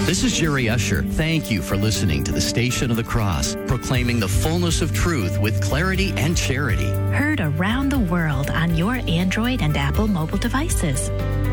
This is Jerry Usher. Thank you for listening to the Station of the Cross, proclaiming the fullness of truth with clarity and charity. Heard around the world on your Android and Apple mobile devices.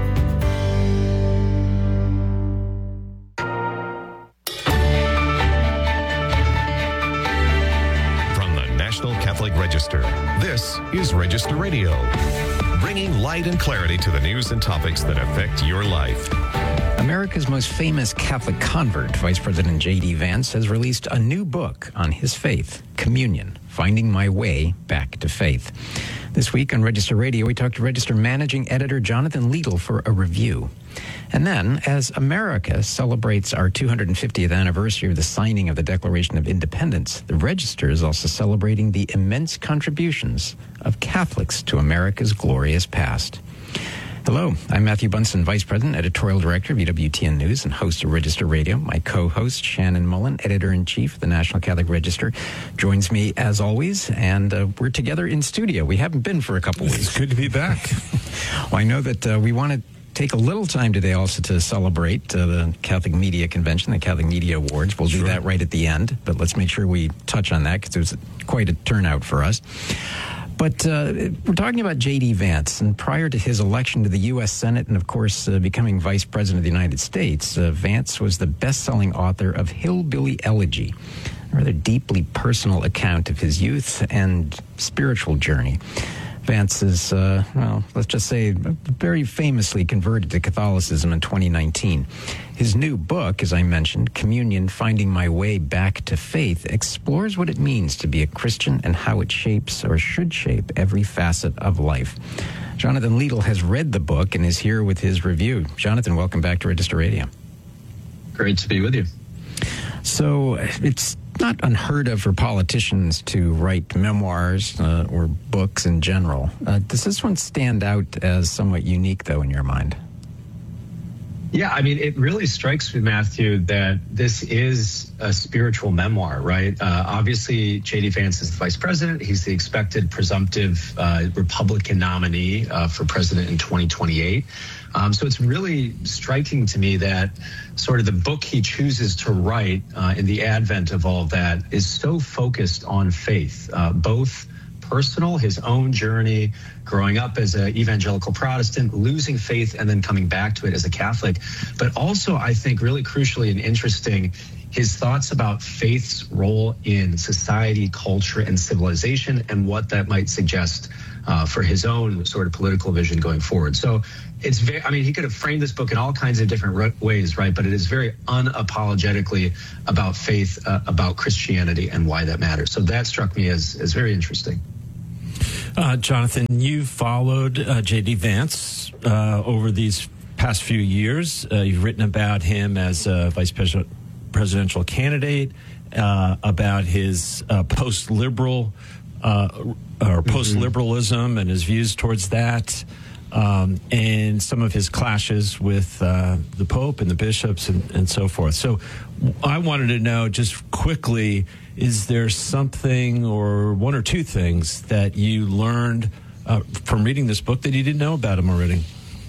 From the National Catholic Register, this is Register Radio, bringing light and clarity to the news and topics that affect your life. America's most famous Catholic convert, Vice President J.D. Vance, has released a new book on his faith, Communion, Finding My Way Back to Faith. This week on Register Radio, we talked to Register Managing Editor Jonathan Liedl for a review. And then, as America celebrates our 250th anniversary of the signing of the Declaration of Independence, the Register is also celebrating the immense contributions of Catholics to America's glorious past. Hello, I'm Matthew Bunson, Vice President, Editorial Director of EWTN News and host of Register Radio. My co-host, Shannon Mullen, Editor-in-Chief of the National Catholic Register, joins me as always, and we're together in studio. We haven't been for a couple weeks. It's good to be back. Well, I know that we want to take a little time today also to celebrate the Catholic Media Convention, the Catholic Media Awards. We'll do that right at the end, but let's make sure we touch on that because it was quite a turnout for us. But we're talking about J.D. Vance, and prior to his election to the U.S. Senate and, of course, becoming Vice President of the United States, Vance was the best-selling author of Hillbilly Elegy, a rather deeply personal account of his youth and spiritual journey. Vance is, let's just say, very famously converted to Catholicism in 2019. His new book, as I mentioned, Communion, Finding My Way Back to Faith, explores what it means to be a Christian and how it shapes or should shape every facet of life. Jonathan Liedl has read the book and is here with his review. Jonathan, welcome back to Register Radio. Great to be with you. So it's not unheard of for politicians to write memoirs or books in general. Does this one stand out as somewhat unique, though, in your mind? Yeah, I mean, it really strikes me, Matthew, that this is a spiritual memoir, right? Obviously, J.D. Vance is the vice president. He's the expected presumptive Republican nominee for president in 2028. So it's really striking to me that sort of the book he chooses to write in the advent of all of that is so focused on faith, both personal, his own journey, growing up as an evangelical Protestant, losing faith, and then coming back to it as a Catholic. But also, I think, really crucially and interesting, his thoughts about faith's role in society, culture, and civilization, and what that might suggest for his own sort of political vision going forward. So it's very, I mean, he could have framed this book in all kinds of different ways, right? But it is very unapologetically about faith, about Christianity, and why that matters. So that struck me as very interesting. Jonathan, you've followed J.D. Vance over these past few years. You've written about him as a vice presidential candidate, about his post-liberal or post-liberalism and his views towards that, and some of his clashes with the Pope and the bishops and so forth. So I wanted to know just quickly, is there something or one or two things that you learned from reading this book that you didn't know about him already?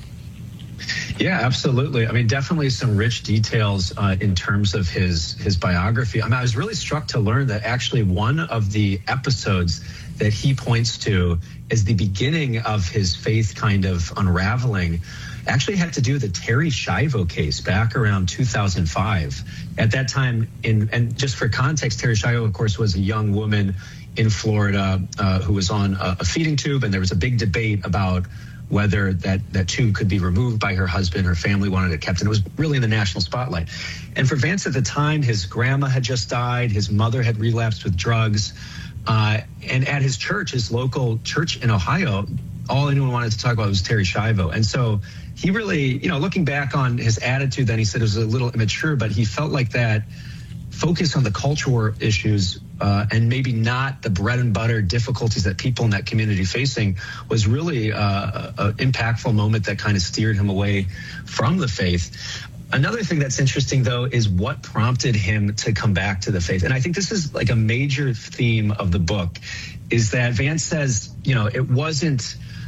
Yeah, absolutely. I mean, definitely some rich details in terms of his biography. I mean, I was really struck to learn that actually one of the episodes that he points to as the beginning of his faith kind of unraveling actually had to do with the Terri Schiavo case back around 2005. At that time, and just for context, Terri Schiavo, of course, was a young woman in Florida who was on a feeding tube, and there was a big debate about whether that tube could be removed by her husband. Her family wanted it kept, and it was really in the national spotlight. And for Vance at the time, his grandma had just died, his mother had relapsed with drugs, and at his church, his local church in Ohio, all anyone wanted to talk about was Terri Schiavo. And so he really, looking back on his attitude, then he said it was a little immature, but he felt like that focus on the culture war issues and maybe not the bread and butter difficulties that people in that community facing was really an impactful moment that kind of steered him away from the faith. Another thing that's interesting, though, is what prompted him to come back to the faith. And I think this is like a major theme of the book, is that Vance says, it wasn't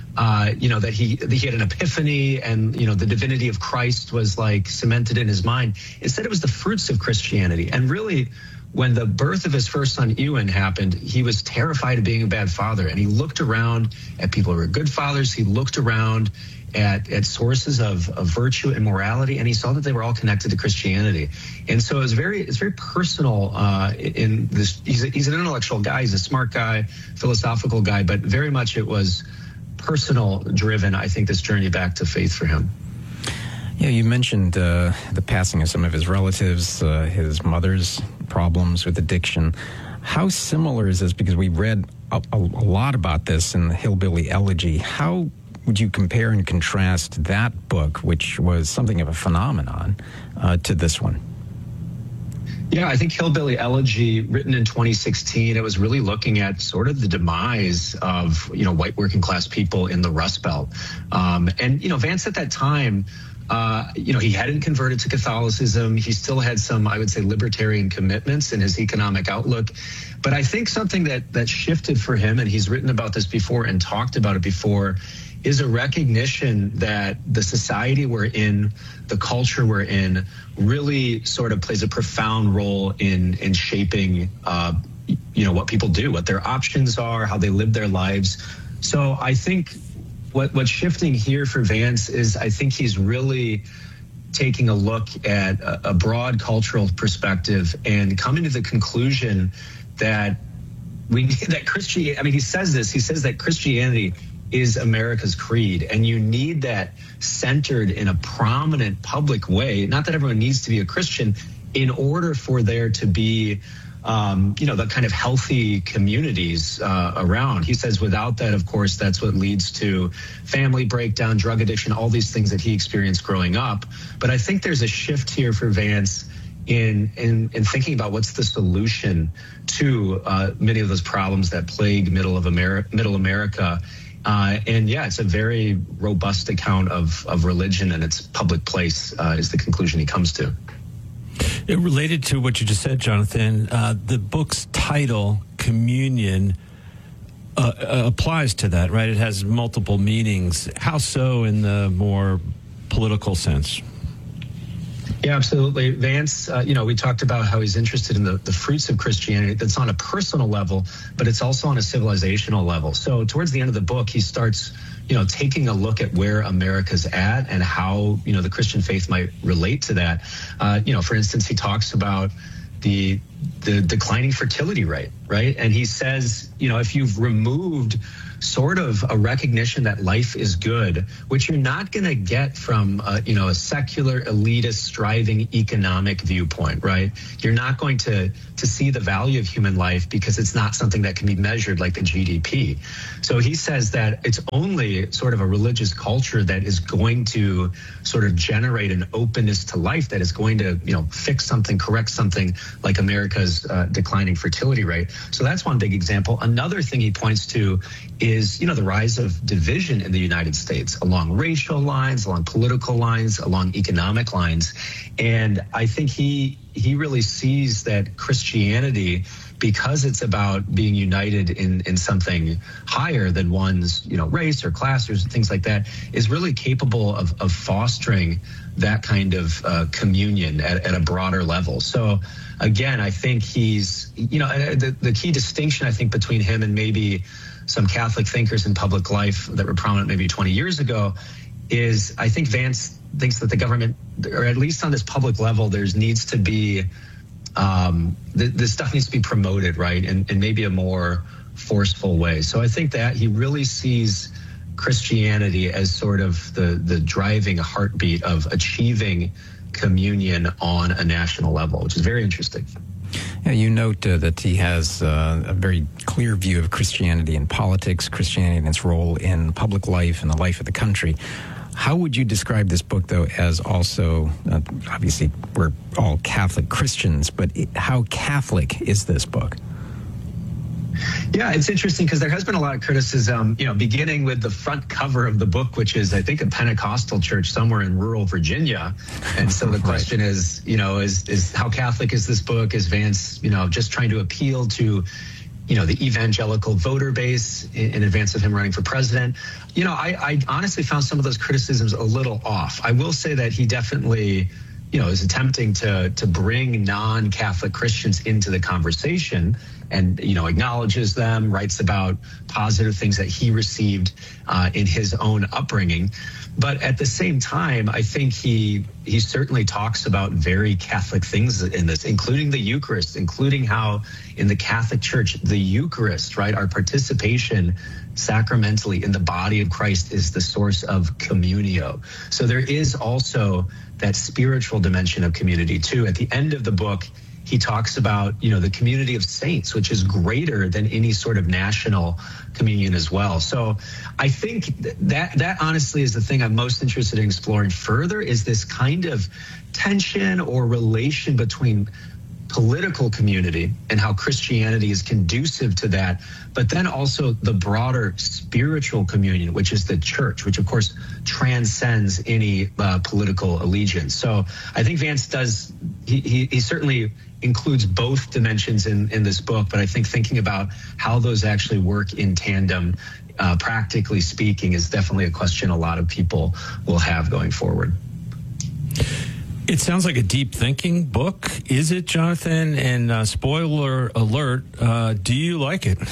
that he had an epiphany and, the divinity of Christ was like cemented in his mind. Instead, it was the fruits of Christianity. And really, when the birth of his first son, Ewan, happened, he was terrified of being a bad father. And he looked around at people who were good fathers. He looked around at sources of virtue and morality, and he saw that they were all connected to Christianity. And so it's very personal in this. He's an intellectual guy. He's a smart guy, philosophical guy, but very much it was personal driven, I think, this journey back to faith for him. Yeah, you mentioned the passing of some of his relatives, his mother's problems with addiction. How similar is this? Because we read a lot about this in the Hillbilly Elegy. How would you compare and contrast that book, which was something of a phenomenon, to this one? Yeah, I think Hillbilly Elegy, written in 2016, it was really looking at sort of the demise of, white working class people in the Rust Belt. And Vance at that time, he hadn't converted to Catholicism. He still had some, I would say, libertarian commitments in his economic outlook. But I think something that shifted for him, and he's written about this before and talked about it before, is a recognition that the society we're in, the culture we're in, really sort of plays a profound role in shaping, what people do, what their options are, how they live their lives. So I think what's shifting here for Vance is I think he's really taking a look at a broad cultural perspective and coming to the conclusion that he says that Christianity is America's creed, and you need that centered in a prominent public way. Not that everyone needs to be a Christian in order for there to be, the kind of healthy communities around. He says without that, of course, that's what leads to family breakdown, drug addiction, all these things that he experienced growing up. But I think there's a shift here for Vance in thinking about what's the solution to many of those problems that plague middle America. It's a very robust account of religion and its public place is the conclusion he comes to. Related to what you just said, Jonathan, the book's title, Communion, applies to that, right? It has multiple meanings. How so in the more political sense? Yeah, absolutely. Vance, we talked about how he's interested in the fruits of Christianity. That's on a personal level, but it's also on a civilizational level. So towards the end of the book, he starts, taking a look at where America's at and how, the Christian faith might relate to that. For instance, he talks about the declining fertility rate, right? And he says, if you've removed sort of a recognition that life is good, which you're not going to get from, a secular, elitist, striving economic viewpoint, right? You're not going to see the value of human life because it's not something that can be measured like the GDP. So he says that it's only sort of a religious culture that is going to sort of generate an openness to life that is going to, fix something, correct something like America's declining fertility rate. So that's one big example. Another thing he points to is, the rise of division in the United States along racial lines, along political lines, along economic lines. And I think he really sees that Christianity, because it's about being united in something higher than one's, race or class or things like that, is really capable of fostering that kind of communion at a broader level. So again, I think he's, the key distinction, I think, between him and maybe some Catholic thinkers in public life that were prominent maybe 20 years ago is I think Vance thinks that the government, or at least on this public level, there's needs to be, this stuff needs to be promoted, right? In maybe a more forceful way. So I think that he really sees Christianity as sort of the driving heartbeat of achieving communion on a national level, which is very interesting. Yeah, you note that he has a very clear view of Christianity in politics, Christianity and its role in public life and the life of the country. How would you describe this book, though, as also, obviously we're all Catholic Christians, but how Catholic is this book? Yeah, it's interesting because there has been a lot of criticism, beginning with the front cover of the book, which is, I think, a Pentecostal church somewhere in rural Virginia. And so the question is how Catholic is this book? Is Vance, just trying to appeal to, the evangelical voter base in advance of him running for president. I honestly found some of those criticisms a little off. I will say that he definitely, is attempting to bring non-Catholic Christians into the conversation and, acknowledges them, writes about positive things that he received in his own upbringing. But at the same time, I think he certainly talks about very Catholic things in this, including the Eucharist, including how in the Catholic Church, the Eucharist, right, our participation sacramentally in the body of Christ is the source of communio. So there is also that spiritual dimension of community too. At the end of the book, he talks about, the community of saints, which is greater than any sort of national communion as well. So I think that honestly is the thing I'm most interested in exploring further, is this kind of tension or relation between political community and how Christianity is conducive to that, but then also the broader spiritual communion, which is the church, which of course transcends any political allegiance. So I think Vance does, he certainly includes both dimensions in this book, but I think thinking about how those actually work in tandem, practically speaking, is definitely a question a lot of people will have going forward. It sounds like a deep thinking book. Is it, Jonathan? And spoiler alert, do you like it?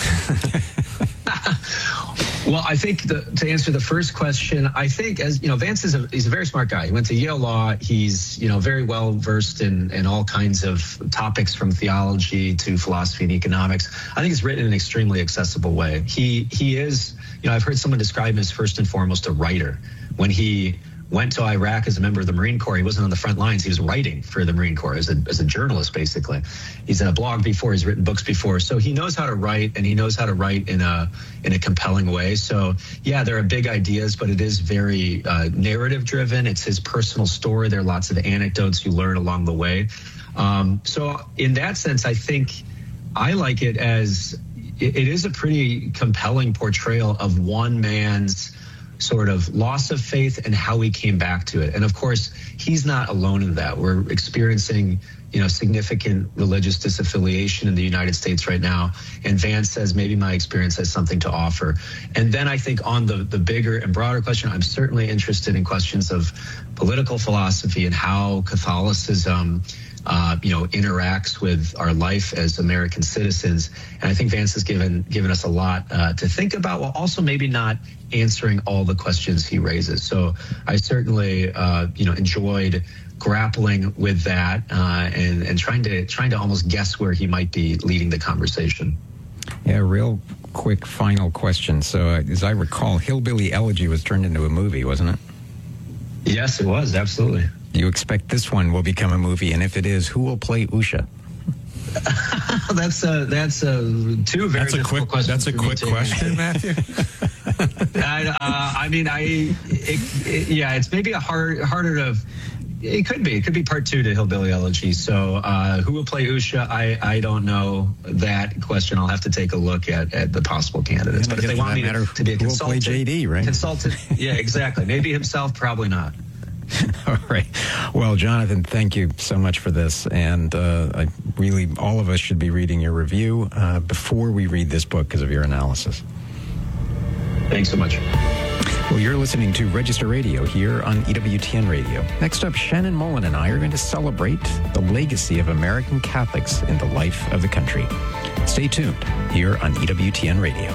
Well, I think to answer the first question, I think, as Vance he's a very smart guy. He went to Yale Law. He's very well versed in all kinds of topics from theology to philosophy and economics. I think it's written in an extremely accessible way. He is, I've heard someone describe him as first and foremost a writer. When he went to Iraq as a member of the Marine Corps, he wasn't on the front lines. He was writing for the Marine Corps as a journalist, basically. He's in a blog before. He's written books before. So he knows how to write, and he knows how to write in a compelling way. So, yeah, there are big ideas, but it is very narrative driven. It's his personal story. There are lots of anecdotes you learn along the way. So in that sense, I think I like it as it is a pretty compelling portrayal of one man's sort of loss of faith and how he came back to it. And of course, he's not alone in that. We're experiencing, significant religious disaffiliation in the United States right now. And Vance says, maybe my experience has something to offer. And then I think on the bigger and broader question, I'm certainly interested in questions of political philosophy and how Catholicism interacts with our life as American citizens. And I think Vance has given us a lot to think about, while also maybe not answering all the questions he raises. So I certainly, enjoyed grappling with that and trying to almost guess where he might be leading the conversation. Yeah, real quick final question. So as I recall, Hillbilly Elegy was turned into a movie, wasn't it? Yes, it was. Absolutely. Do you expect this one will become a movie? And if it is, who will play Usha? That's two very difficult questions. That's a quick question, Matthew. It's maybe harder to. It could be part two to Hillbilly Elegy. So who will play Usha? I don't know that question. I'll have to take a look at the possible candidates. But if they want me to be a consultant, who will play JD, right? Consultant, yeah, exactly. Maybe himself, probably not. All right. Well, Jonathan, thank you so much for this. And all of us should be reading your review before we read this book because of your analysis. Thanks so much. Well, you're listening to Register Radio here on EWTN Radio. Next up, Shannon Mullen and I are going to celebrate the legacy of American Catholics in the life of the country. Stay tuned here on EWTN Radio.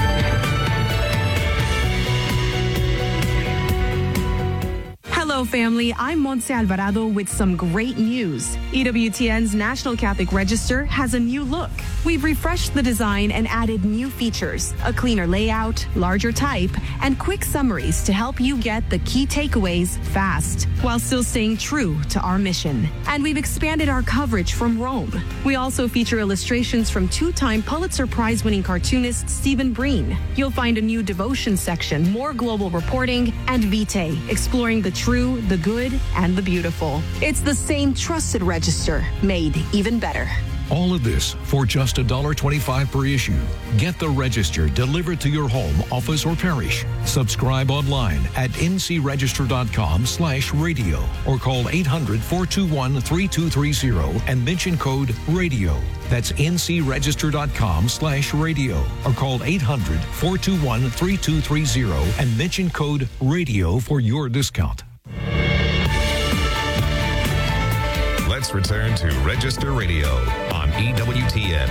Hello, family. I'm Montse Alvarado with some great news. EWTN's National Catholic Register has a new look. We've refreshed the design and added new features, a cleaner layout, larger type, and quick summaries to help you get the key takeaways fast, while still staying true to our mission. And we've expanded our coverage from Rome. We also feature illustrations from two-time Pulitzer Prize-winning cartoonist Stephen Breen. You'll find a new devotion section, more global reporting, and Vitae, exploring the true, the good, and the beautiful. It's the same trusted register, made even better. All of this for just $1.25 per issue. Get the Register delivered to your home, office, or parish. Subscribe online at ncregister.com/radio or call 800-421-3230 and mention code RADIO. That's ncregister.com/radio or call 800-421-3230 and mention code RADIO for your discount. Let's return to Register Radio on EWTN.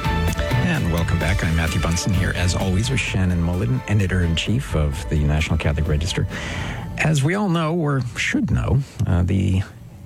And welcome back. I'm Matthew Bunson here, as always, with Shannon Mulligan, Editor-in-Chief of the National Catholic Register. As we all know, or should know, this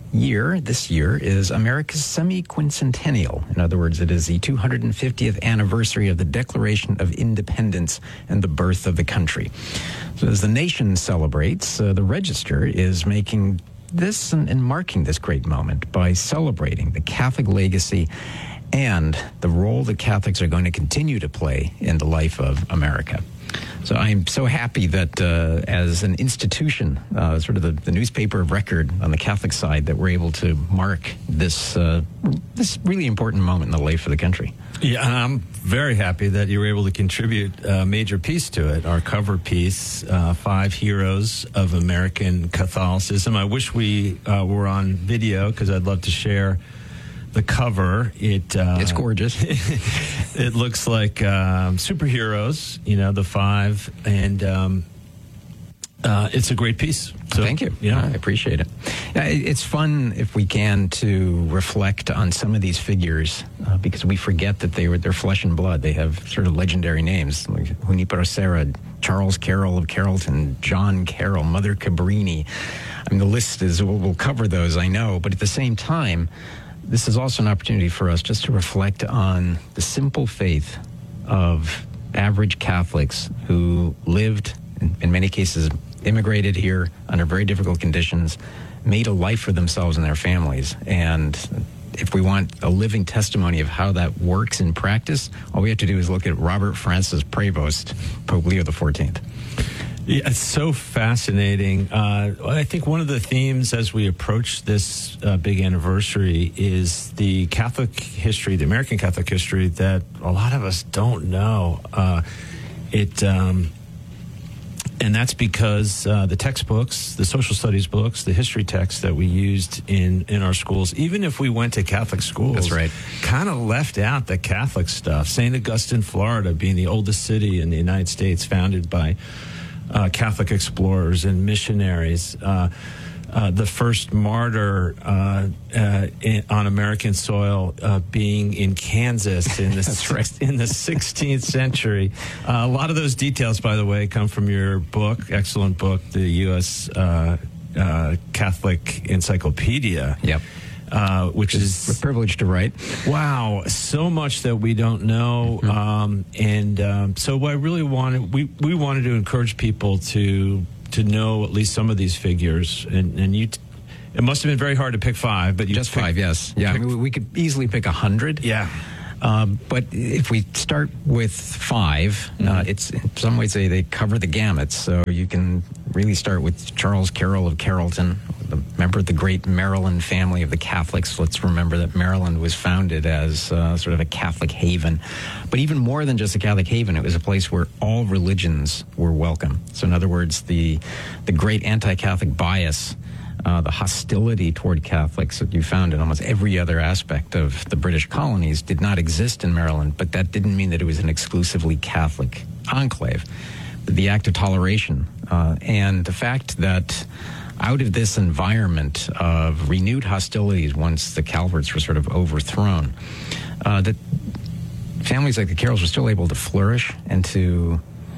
year is America's semi-quincentennial. In other words, it is the 250th anniversary of the Declaration of Independence and the birth of the country. So as the nation celebrates, the Register is making this and marking this great moment by celebrating the Catholic legacy and the role that Catholics are going to continue to play in the life of America. So I'm so happy that as an institution, sort of the newspaper of record on the Catholic side, that we're able to mark this really important moment in the life of the country. Yeah, I'm very happy that you were able to contribute a major piece to it, our cover piece, 5 Heroes of American Catholicism. I wish we were on video because I'd love to share the cover. It's gorgeous. It looks like superheroes, the 5, and it's a great piece. So, thank you. Yeah, I appreciate it. It's fun if we can to reflect on some of these figures because we forget that they're flesh and blood. They have sort of legendary names like Junipero Serra, Charles Carroll of Carrollton, John Carroll, Mother Cabrini. I mean, the list is, we'll cover those, I know, but at the same time, this is also an opportunity for us just to reflect on the simple faith of average Catholics who lived, in many cases, immigrated here under very difficult conditions, made a life for themselves and their families. And if we want a living testimony of how that works in practice, all we have to do is look at Robert Francis Prevost, Pope Leo XIV. Yeah, it's so fascinating. I think one of the themes as we approach this big anniversary is the Catholic history, the American Catholic history, that a lot of us don't know. And that's because the textbooks, the social studies books, the history texts that we used in our schools, even if we went to Catholic schools, that's right, kind of left out the Catholic stuff. St. Augustine, Florida, being the oldest city in the United States, founded by Catholic explorers and missionaries. The first martyr on American soil being in Kansas in the in the 16th century. A lot of those details, by the way, come from your book, excellent book, the U.S. Catholic Encyclopedia. Yep. Which is a privilege to write. Wow, so much that we don't know. Mm-hmm. So what I really wanted, we wanted to encourage people to know at least some of these figures. And you, it must have been very hard to pick 5, but you just 5, yes. Yeah, we could easily pick 100. Yeah. But if we start with 5, it's in some ways they cover the gamut. So you can really start with Charles Carroll of Carrollton, a member of the great Maryland family of the Catholics. Let's remember that Maryland was founded as sort of a Catholic haven. But even more than just a Catholic haven, it was a place where all religions were welcome. So in other words, the great anti-Catholic bias, the hostility toward Catholics that you found in almost every other aspect of the British colonies did not exist in Maryland, but that didn't mean that it was an exclusively Catholic enclave. The act of toleration and the fact that out of this environment of renewed hostilities once the Calverts were sort of overthrown, that families like the Carrolls were still able to flourish and to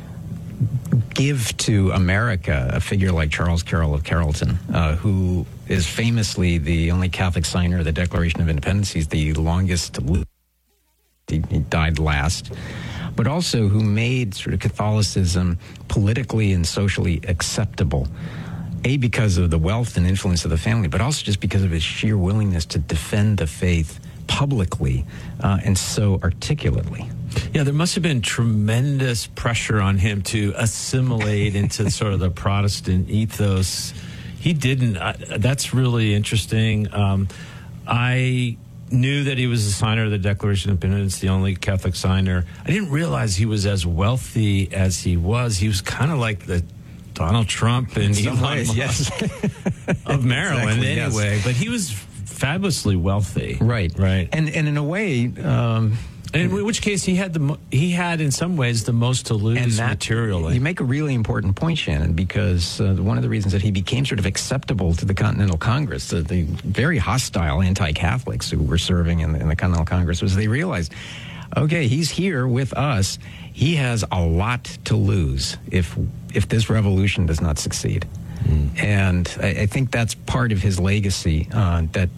give to America a figure like Charles Carroll of Carrollton, who is famously the only Catholic signer of the Declaration of Independence. He's the longest lived. He died last. But also who made sort of Catholicism politically and socially acceptable, because of the wealth and influence of the family, but also just because of his sheer willingness to defend the faith publicly and so articulately. Yeah, there must have been tremendous pressure on him to assimilate into sort of the Protestant ethos. He didn't. That's really interesting. I knew that he was a signer of the Declaration of Independence, the only Catholic signer. I didn't realize he was as wealthy as he was. He was kind of like the Donald Trump and Elon Musk of Maryland, Exactly, anyway. yes. But he was fabulously wealthy, Right. Right. And in a way, in which case he had in some ways the most to lose materially. You make a really important point, Shannon, because one of the reasons that he became sort of acceptable to the Continental Congress, the very hostile anti-Catholics who were serving in the Continental Congress, was they realized, okay, he's here with us. He has a lot to lose if this revolution does not succeed. And I think that's part of his legacy, and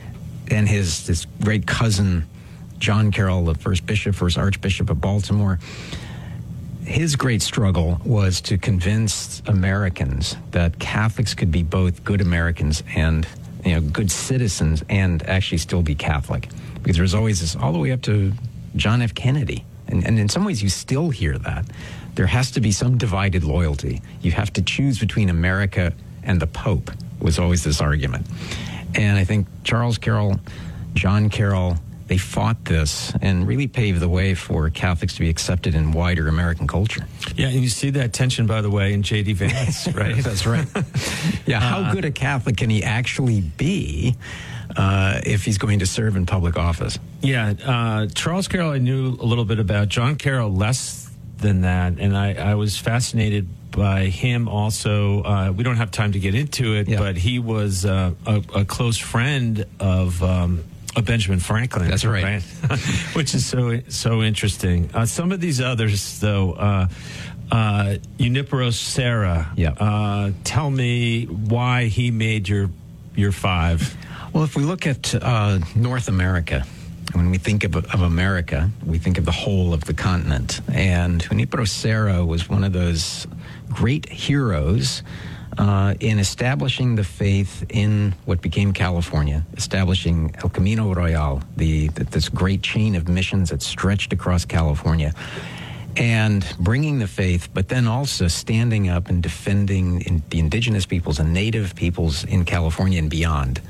his great cousin, John Carroll, the first Archbishop of Baltimore. His great struggle was to convince Americans that Catholics could be both good Americans and good citizens and actually still be Catholic. Because there was always this, all the way up to John F. Kennedy. And in some ways you still hear that. There has to be some divided loyalty. You have to choose between America and the Pope, was always this argument. And I think Charles Carroll, John Carroll, they fought this and really paved the way for Catholics to be accepted in wider American culture. Yeah, and you see that tension, by the way, in J.D. Vance, right? That's right. Yeah, how good a Catholic can he actually be if he's going to serve in public office? Yeah, Charles Carroll I knew a little bit about. John Carroll less than that, and I was fascinated by him also. We don't have time to get into it, but he was a close friend of Benjamin Franklin. That's right. Which is so interesting. Some of these others, though, Junipero Serra. Yeah. Tell me why he made your five. Well, if we look at North America, when we think of America, we think of the whole of the continent. And Junipero Serra was one of those great heroes in establishing the faith in what became California, establishing El Camino Royal, this great chain of missions that stretched across California, and bringing the faith, but then also standing up and defending the indigenous peoples and native peoples in California and beyond.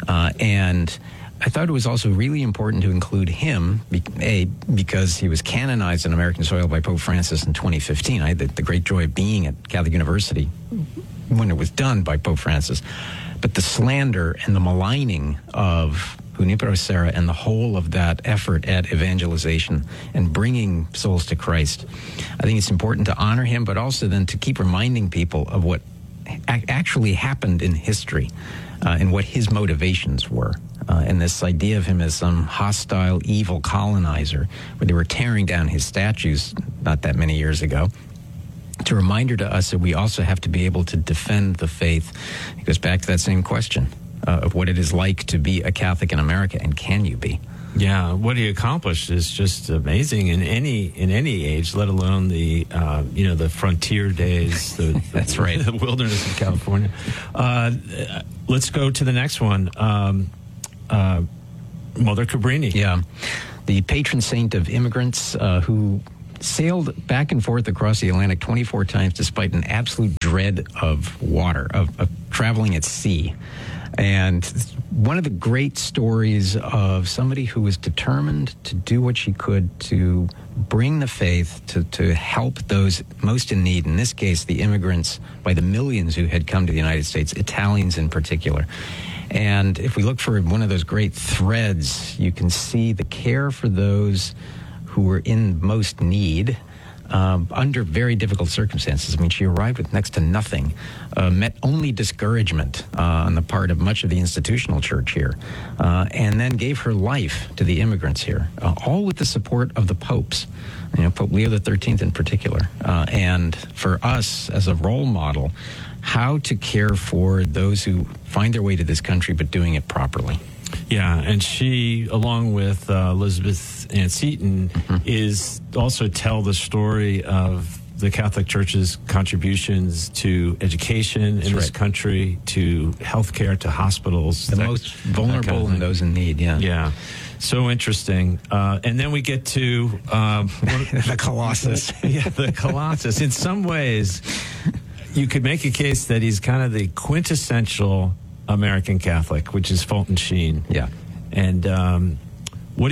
And I thought it was also really important to include him, because he was canonized on American soil by Pope Francis in 2015. I had the great joy of being at Catholic University when it was done by Pope Francis. But the slander and the maligning of Junipero Serra and the whole of that effort at evangelization and bringing souls to Christ, I think it's important to honor him, but also then to keep reminding people of what actually happened in history and what his motivations were. And this idea of him as some hostile, evil colonizer, where they were tearing down his statues not that many years ago. It's a reminder to us that we also have to be able to defend the faith. It goes back to that same question of what it is like to be a Catholic in America, and can you be? Yeah, what he accomplished is just amazing in any age, let alone the frontier days. That's right, the wilderness of California. Let's go to the next one. Mother Cabrini. Yeah, the patron saint of immigrants who sailed back and forth across the Atlantic 24 times despite an absolute dread of water, of traveling at sea. And one of the great stories of somebody who was determined to do what she could to bring the faith, to help those most in need, in this case, the immigrants by the millions who had come to the United States, Italians in particular. And if we look for one of those great threads, you can see the care for those who were in most need under very difficult circumstances. I mean, she arrived with next to nothing, met only discouragement on the part of much of the institutional church here, and then gave her life to the immigrants here, all with the support of the popes, Pope Leo XIII in particular. And for us as a role model, how to care for those who find their way to this country but doing it properly. Yeah, and she, along with Elizabeth Ann Seton, is also tell the story of the Catholic Church's contributions to education in this country, to healthcare, to hospitals. The most vulnerable and those in need, yeah. Yeah. So interesting. And then we get to... the Colossus. Yeah, the Colossus. In some ways, you could make a case that he's kind of the quintessential American Catholic, which is Fulton Sheen. Yeah. And what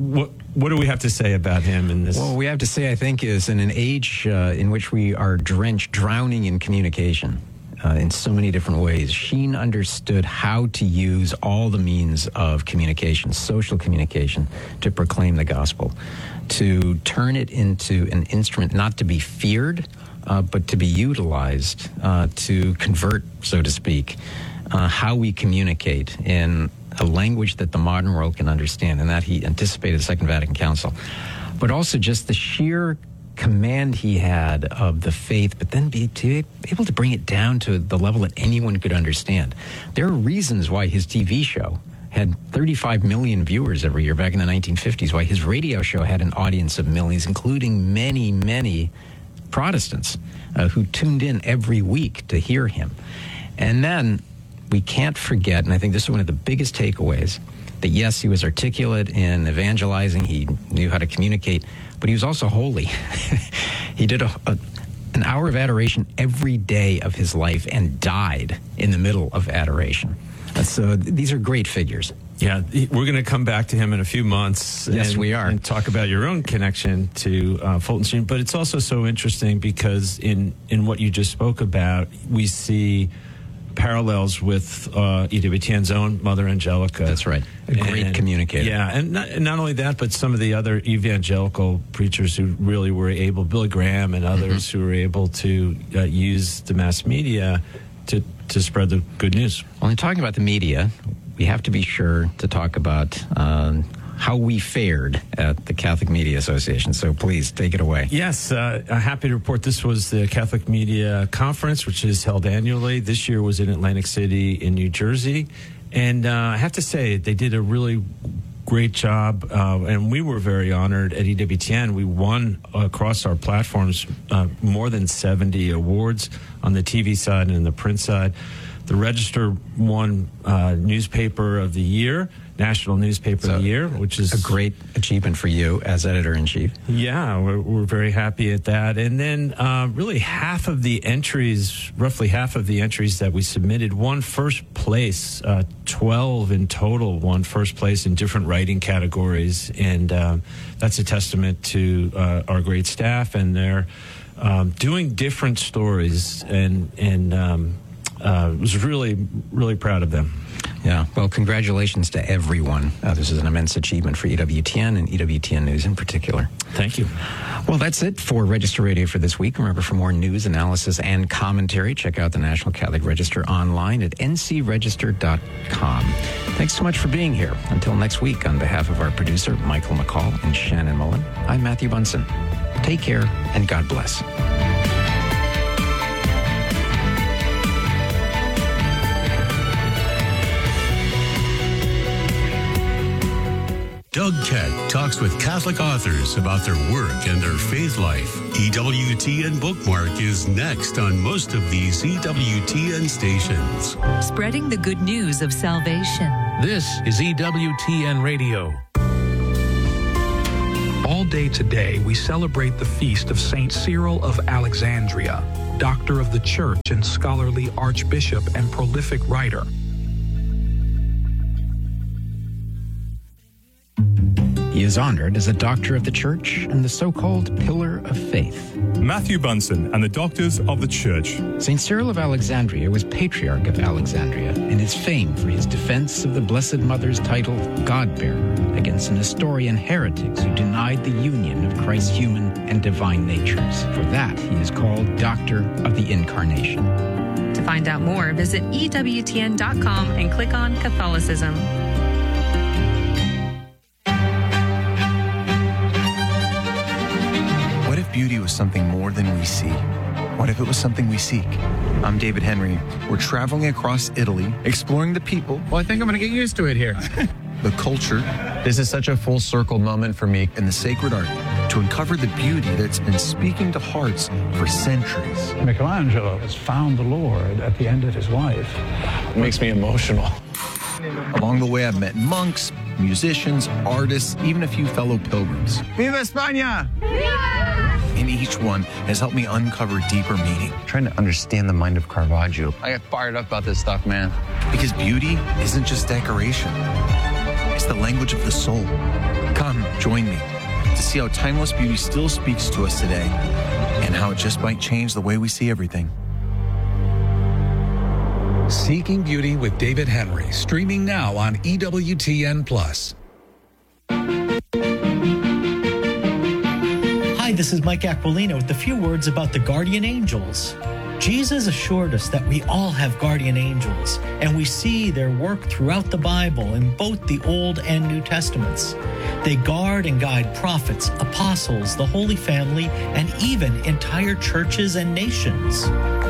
do we have to say about him in this? Well, we have to say, I think, is in an age in which we are drowning in communication in so many different ways, Sheen understood how to use all the means of communication, social communication, to proclaim the gospel, to turn it into an instrument not to be feared, but to be utilized to convert, so to speak, how we communicate in a language that the modern world can understand, and that he anticipated the Second Vatican Council. But also just the sheer command he had of the faith, but then be able to bring it down to the level that anyone could understand. There are reasons why his TV show had 35 million viewers every year back in the 1950s, why his radio show had an audience of millions, including many, many Protestants who tuned in every week to hear him. And then we can't forget, and I think this is one of the biggest takeaways, that yes, he was articulate in evangelizing, he knew how to communicate, but he was also holy. He did an hour of adoration every day of his life and died in the middle of adoration. So these are great figures. Yeah, we're going to come back to him in a few months. Yes, we are. And talk about your own connection to Fulton Sheen. But it's also so interesting because in what you just spoke about, we see parallels with EWTN's own Mother Angelica. That's right. A great communicator. Yeah, and not only that, but some of the other evangelical preachers who really were able, Billy Graham and others who were able to use the mass media to spread the good news. Well, in talking about the media, we have to be sure to talk about how we fared at the Catholic Media Association. So please take it away. Yes, I'm happy to report this was the Catholic Media Conference, which is held annually. This year was in Atlantic City in New Jersey. And I have to say, they did a really great job, and we were very honored at EWTN. We won across our platforms more than 70 awards on the TV side and the print side. The Register won Newspaper of the Year, National Newspaper of the Year, which is a great achievement for you as editor-in-chief. Yeah, we're very happy at that. And then really roughly half of the entries that we submitted won first place. 12 in total won first place in different writing categories. And that's a testament to our great staff, and they're doing different stories, and was really, really proud of them. Yeah, well, congratulations to everyone. This is an immense achievement for EWTN and EWTN News in particular. Thank you. Well, that's it for Register Radio for this week. Remember, for more news, analysis, and commentary, check out the National Catholic Register online at ncregister.com. Thanks so much for being here. Until next week, on behalf of our producer, Michael McCall and Shannon Mullen, I'm Matthew Bunson. Take care, and God bless. Doug Keck talks with Catholic authors about their work and their faith life. EWTN Bookmark is next on most of these EWTN stations. Spreading the good news of salvation. This is EWTN Radio. All day today, we celebrate the feast of St. Cyril of Alexandria, doctor of the Church and scholarly archbishop and prolific writer. He is honored as a doctor of the Church and the so-called Pillar of Faith. Matthew Bunson and the Doctors of the Church. St. Cyril of Alexandria was Patriarch of Alexandria and is famed for his defense of the Blessed Mother's title God-bearer against Nestorian heretics who denied the union of Christ's human and divine natures. For that, he is called Doctor of the Incarnation. To find out more, visit EWTN.com and click on Catholicism. What if beauty was something more than we see? What if it was something we seek? I'm David Henry. We're traveling across Italy, exploring the people. Well, I think I'm going to get used to it here. The culture. This is such a full circle moment for me. And the sacred art to uncover the beauty that's been speaking to hearts for centuries. Michelangelo has found the Lord at the end of his life. It makes me emotional. Along the way, I've met monks, musicians, artists, even a few fellow pilgrims. Viva España! And each one has helped me uncover deeper meaning. Trying to understand the mind of Caravaggio. I get fired up about this stuff, man. Because beauty isn't just decoration. It's the the language of the soul. Come, join me to see how timeless beauty still speaks to us today and how it just might change the way we see everything. Seeking Beauty with David Henry, streaming now on EWTN+. Hi, this is Mike Aquilino with a few words about the guardian angels. Jesus assured us that we all have guardian angels, and we see their work throughout the Bible in both the Old and New Testaments. They guard and guide prophets, apostles, the Holy Family, and even entire churches and nations.